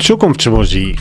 Zukunftsmusik.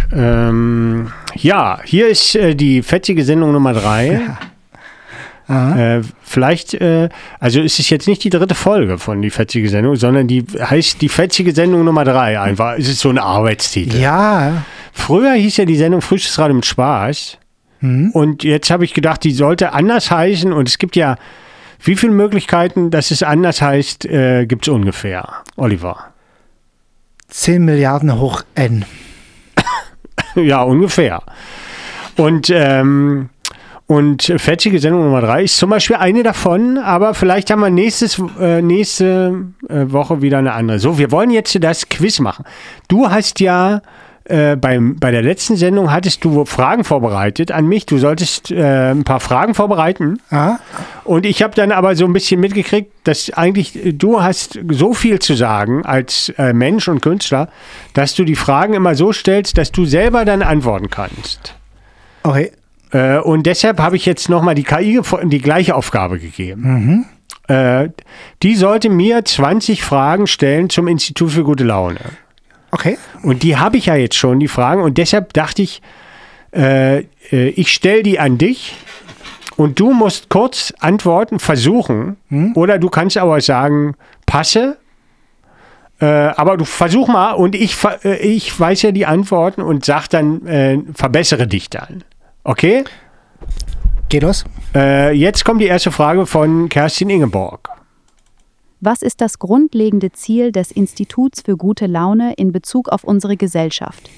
Ja, hier ist die fetzige Sendung Nummer 3. Vielleicht, also ist es jetzt nicht die 3. Folge von die fetzige Sendung, sondern die heißt die fetzige Sendung Nummer 3 einfach. Es ist so ein Arbeitstitel. Ja. Früher hieß ja die Sendung Frühstücksradio mit Spaß. Und jetzt habe ich gedacht, die sollte anders heißen. Und es gibt ja, wie viele Möglichkeiten, dass es anders heißt, gibt es ungefähr, Oliver? 10 Milliarden hoch N. Ja, ungefähr. Und fetzige Sendung Nummer 3 ist zum Beispiel eine davon, aber vielleicht haben wir nächste Woche wieder eine andere. So, wir wollen jetzt das Quiz machen. Du hast ja bei der letzten Sendung hattest du Fragen vorbereitet an mich. Du solltest ein paar Fragen vorbereiten. Ah. Und ich habe dann aber so ein bisschen mitgekriegt, dass eigentlich du hast so viel zu sagen als Mensch und Künstler, dass du die Fragen immer so stellst, dass du selber dann antworten kannst. Okay. Und deshalb habe ich jetzt nochmal die KI die gleiche Aufgabe gegeben. Die sollte mir 20 Fragen stellen zum Institut für gute Laune. Okay. Und die habe ich ja jetzt schon, die Fragen. Und deshalb dachte ich, ich stelle die an dich und du musst kurz antworten, versuchen. Oder du kannst aber sagen, passe. Aber du versuch mal und ich weiß ja die Antworten und sag dann, verbessere dich dann. Okay? Geht los. Jetzt kommt die erste Frage von Kerstin Ingeborg. Was ist das grundlegende Ziel des Instituts für gute Laune in Bezug auf unsere Gesellschaft?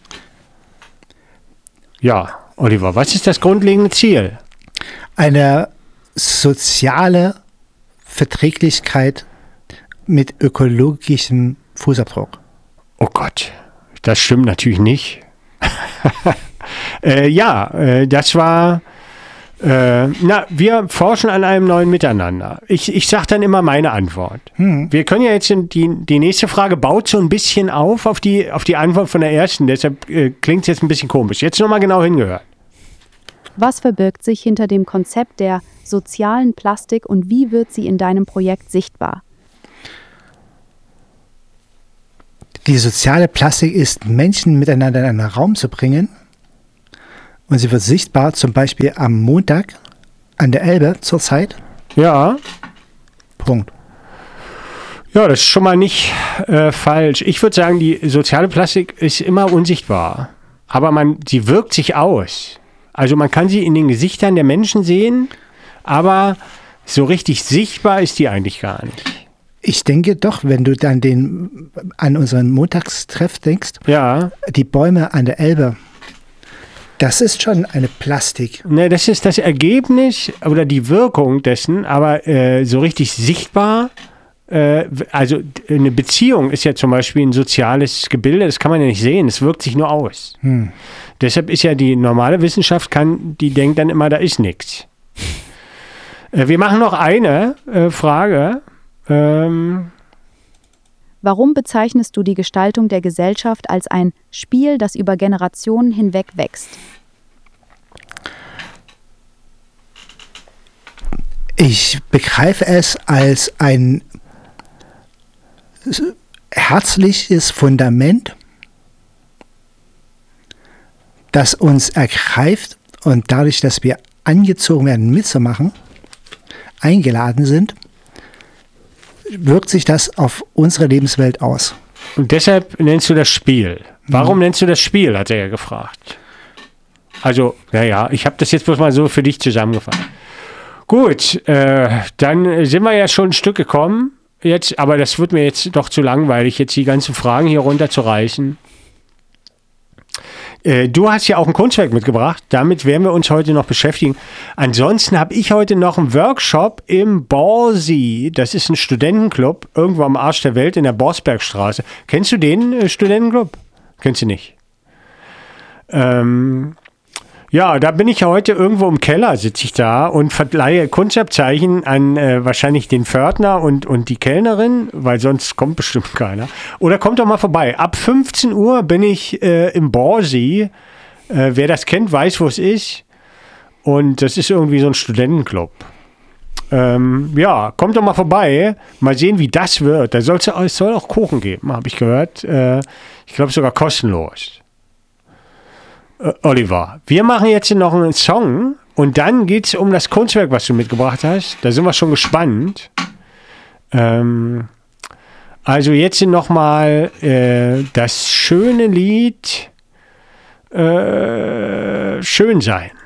Ja, Oliver, was ist das grundlegende Ziel? Eine soziale Verträglichkeit mit ökologischem Fußabdruck. Oh Gott, das stimmt natürlich nicht. Das war... wir forschen an einem neuen Miteinander. Ich sage dann immer meine Antwort. Wir können ja jetzt die nächste Frage baut so ein bisschen auf die Antwort von der ersten. Deshalb klingt es jetzt ein bisschen komisch. Jetzt nochmal genau hingehört. Was verbirgt sich hinter dem Konzept der sozialen Plastik und wie wird sie in deinem Projekt sichtbar? Die soziale Plastik ist, Menschen miteinander in einen Raum zu bringen. Und sie wird sichtbar, zum Beispiel am Montag an der Elbe zurzeit. Ja. Punkt. Ja, das ist schon mal nicht falsch. Ich würde sagen, die soziale Plastik ist immer unsichtbar. Aber sie wirkt sich aus. Also man kann sie in den Gesichtern der Menschen sehen, aber so richtig sichtbar ist die eigentlich gar nicht. Ich denke doch, wenn du dann an unseren Montagstreff denkst, ja. Die Bäume an der Elbe, das ist schon eine Plastik. Ne, das ist das Ergebnis oder die Wirkung dessen, aber so richtig sichtbar, also eine Beziehung ist ja zum Beispiel ein soziales Gebilde, das kann man ja nicht sehen, es wirkt sich nur aus. Deshalb ist ja die normale Wissenschaft, die denkt dann immer, da ist nichts. Wir machen noch eine Frage. Warum bezeichnest du die Gestaltung der Gesellschaft als ein Spiel, das über Generationen hinweg wächst? Ich begreife es als ein herzliches Fundament, das uns ergreift und dadurch, dass wir angezogen werden, mitzumachen, eingeladen sind, wirkt sich das auf unsere Lebenswelt aus. Und deshalb nennst du das Spiel. Warum nennst du das Spiel, hat er ja gefragt. Also, ich habe das jetzt bloß mal so für dich zusammengefasst. Gut, dann sind wir ja schon ein Stück gekommen jetzt, aber das wird mir jetzt doch zu langweilig, jetzt die ganzen Fragen hier runterzureißen. Du hast ja auch ein Kunstwerk mitgebracht, damit werden wir uns heute noch beschäftigen. Ansonsten habe ich heute noch einen Workshop im Borsi. Das ist ein Studentenclub, irgendwo am Arsch der Welt in der Borsbergstraße. Kennst du den Studentenclub? Kennst du nicht? Ja, da bin ich heute irgendwo im Keller, sitze ich da und verleihe Kunstabzeichen an wahrscheinlich den Pförtner und die Kellnerin, weil sonst kommt bestimmt keiner. Oder kommt doch mal vorbei. Ab 15 Uhr bin ich im Borsi. Wer das kennt, weiß, wo es ist. Und das ist irgendwie so ein Studentenclub. Ja, kommt doch mal vorbei. Mal sehen, wie das wird. Es soll auch Kuchen geben, habe ich gehört. Ich glaube sogar kostenlos. Oliver, wir machen jetzt noch einen Song und dann geht es um das Kunstwerk, was du mitgebracht hast. Da sind wir schon gespannt. Also jetzt nochmal das schöne Lied Schön sein.